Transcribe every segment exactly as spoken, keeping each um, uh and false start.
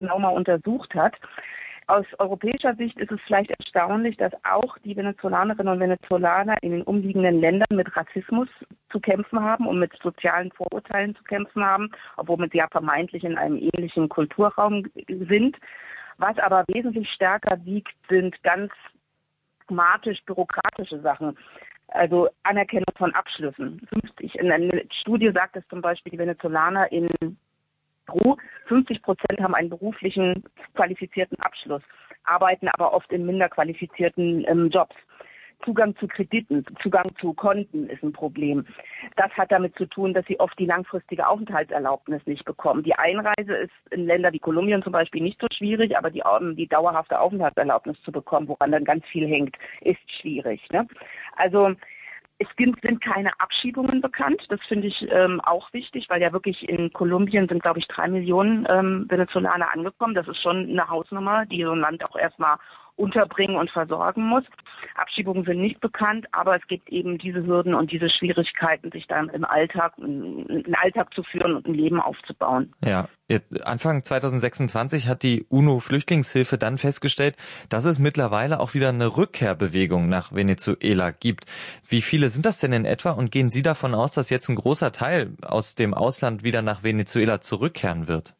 genau mal untersucht hat. Aus europäischer Sicht ist es vielleicht erstaunlich, dass auch die Venezolanerinnen und Venezolaner in den umliegenden Ländern mit Rassismus zu kämpfen haben und mit sozialen Vorurteilen zu kämpfen haben, obwohl sie ja vermeintlich in einem ähnlichen Kulturraum sind. Was aber wesentlich stärker wiegt, sind ganz pragmatisch bürokratische Sachen. Also Anerkennung von Abschlüssen. fünfzig, in einer Studie sagt es zum Beispiel, die Venezolaner in Peru, fünfzig Prozent haben einen beruflichen qualifizierten Abschluss, arbeiten aber oft in minder qualifizierten ähm, Jobs. Zugang zu Krediten, Zugang zu Konten ist ein Problem. Das hat damit zu tun, dass sie oft die langfristige Aufenthaltserlaubnis nicht bekommen. Die Einreise ist in Länder wie Kolumbien zum Beispiel nicht so schwierig, aber die, die dauerhafte Aufenthaltserlaubnis zu bekommen, woran dann ganz viel hängt, ist schwierig. Ne? Also es sind keine Abschiebungen bekannt. Das finde ich ähm, auch wichtig, weil ja wirklich in Kolumbien sind, glaube ich, drei Millionen ähm, Venezolaner angekommen. Das ist schon eine Hausnummer, die so ein Land auch erstmal unterbringen und versorgen muss. Abschiebungen sind nicht bekannt, aber es gibt eben diese Hürden und diese Schwierigkeiten, sich dann im Alltag, einen Alltag zu führen und ein Leben aufzubauen. Ja, Anfang zwanzig sechsundzwanzig hat die UNO-Flüchtlingshilfe dann festgestellt, dass es mittlerweile auch wieder eine Rückkehrbewegung nach Venezuela gibt. Wie viele sind das denn in etwa und gehen Sie davon aus, dass jetzt ein großer Teil aus dem Ausland wieder nach Venezuela zurückkehren wird?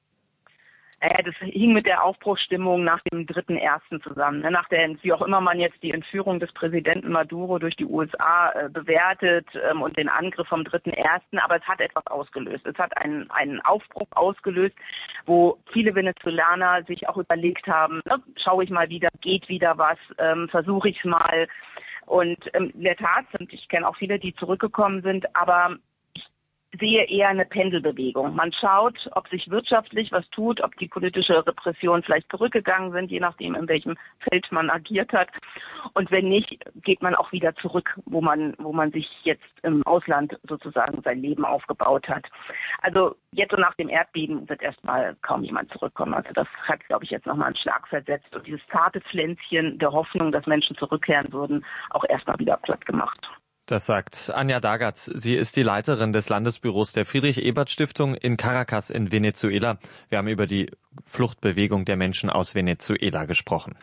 Äh, das hing mit der Aufbruchsstimmung nach dem dritten ersten zusammen. Ne? Nach der, wie auch immer man jetzt die Entführung des Präsidenten Maduro durch die U S A äh, bewertet ähm, und den Angriff vom dritten ersten Aber es hat etwas ausgelöst. Es hat einen, einen Aufbruch ausgelöst, wo viele Venezolaner sich auch überlegt haben, ne? Schaue ich mal wieder, geht wieder was, ähm, versuche ich es mal. Und ähm, in der Tat sind, ich kenne auch viele, die zurückgekommen sind, aber sehe eher eine Pendelbewegung. Man schaut, ob sich wirtschaftlich was tut, ob die politische Repression vielleicht zurückgegangen sind, je nachdem, in welchem Feld man agiert hat. Und wenn nicht, geht man auch wieder zurück, wo man, wo man sich jetzt im Ausland sozusagen sein Leben aufgebaut hat. Also jetzt so nach dem Erdbeben wird erstmal kaum jemand zurückkommen. Also das hat, glaube ich, jetzt nochmal einen Schlag versetzt und dieses zarte Pflänzchen der Hoffnung, dass Menschen zurückkehren würden, auch erstmal wieder platt gemacht. Das sagt Anja Dagatz. Sie ist die Leiterin des Landesbüros der Friedrich-Ebert-Stiftung in Caracas in Venezuela. Wir haben über die Fluchtbewegung der Menschen aus Venezuela gesprochen.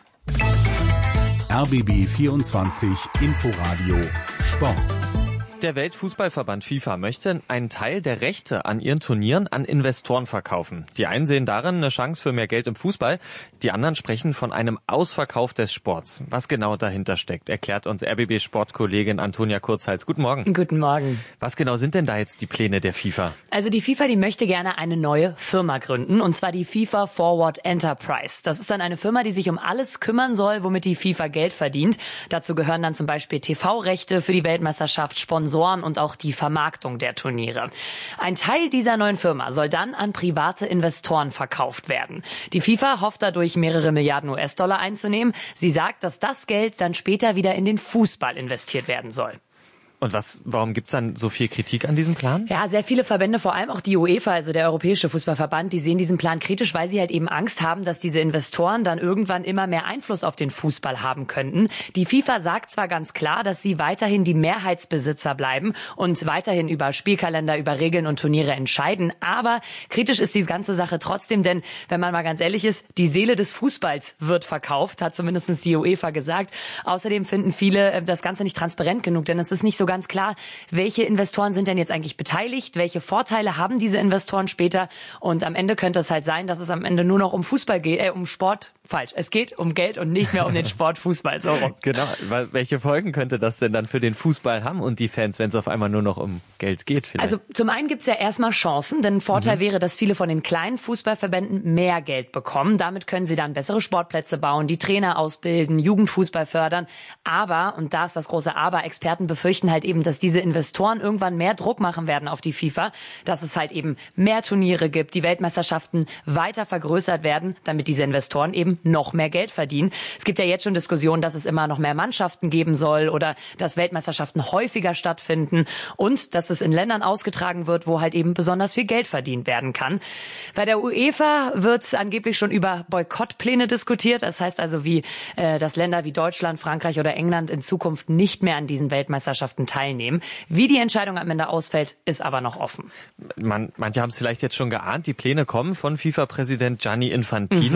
R B B vierundzwanzig Inforadio Sport. Der Weltfußballverband FIFA möchte einen Teil der Rechte an ihren Turnieren an Investoren verkaufen. Die einen sehen darin eine Chance für mehr Geld im Fußball, die anderen sprechen von einem Ausverkauf des Sports. Was genau dahinter steckt, erklärt uns R B B-Sportkollegin Antonia Kurzhals. Guten Morgen. Guten Morgen. Was genau sind denn da jetzt die Pläne der FIFA? Also die FIFA, die möchte gerne eine neue Firma gründen, und zwar die FIFA Forward Enterprise. Das ist dann eine Firma, die sich um alles kümmern soll, womit die FIFA Geld verdient. Dazu gehören dann zum Beispiel T V-Rechte für die Weltmeisterschaft, Sponsoren und auch die Vermarktung der Turniere. Ein Teil dieser neuen Firma soll dann an private Investoren verkauft werden. Die FIFA hofft dadurch mehrere Milliarden U S-Dollar einzunehmen. Sie sagt, dass das Geld dann später wieder in den Fußball investiert werden soll. Und was, warum gibt's dann so viel Kritik an diesem Plan? Ja, sehr viele Verbände, vor allem auch die UEFA, also der Europäische Fußballverband, die sehen diesen Plan kritisch, weil sie halt eben Angst haben, dass diese Investoren dann irgendwann immer mehr Einfluss auf den Fußball haben könnten. Die FIFA sagt zwar ganz klar, dass sie weiterhin die Mehrheitsbesitzer bleiben und weiterhin über Spielkalender, über Regeln und Turniere entscheiden, aber kritisch ist die ganze Sache trotzdem, denn wenn man mal ganz ehrlich ist, die Seele des Fußballs wird verkauft, hat zumindest die UEFA gesagt. Außerdem finden viele das Ganze nicht transparent genug, denn es ist nicht so ganz klar, welche Investoren sind denn jetzt eigentlich beteiligt, welche Vorteile haben diese Investoren später, und am Ende könnte es halt sein, dass es am Ende nur noch um Fußball geht, äh, um Sport, falsch, es geht um Geld und nicht mehr um den Sport Fußball, so rum. Genau, welche Folgen könnte das denn dann für den Fußball haben und die Fans, wenn es auf einmal nur noch um Geld geht vielleicht? Also zum einen gibt's ja erstmal Chancen, denn ein Vorteil mhm. wäre, dass viele von den kleinen Fußballverbänden mehr Geld bekommen. Damit können sie dann bessere Sportplätze bauen, die Trainer ausbilden, Jugendfußball fördern, aber, und da ist das große Aber, Experten befürchten halt eben, dass diese Investoren irgendwann mehr Druck machen werden auf die FIFA, dass es halt eben mehr Turniere gibt, die Weltmeisterschaften weiter vergrößert werden, damit diese Investoren eben noch mehr Geld verdienen. Es gibt ja jetzt schon Diskussionen, dass es immer noch mehr Mannschaften geben soll oder dass Weltmeisterschaften häufiger stattfinden und dass es in Ländern ausgetragen wird, wo halt eben besonders viel Geld verdient werden kann. Bei der UEFA wird angeblich schon über Boykottpläne diskutiert. Das heißt also, wie äh, dass Länder wie Deutschland, Frankreich oder England in Zukunft nicht mehr an diesen Weltmeisterschaften teilnehmen. Wie die Entscheidung am Ende ausfällt, ist aber noch offen. Man, manche haben es vielleicht jetzt schon geahnt, die Pläne kommen von FIFA-Präsident Gianni Infantino.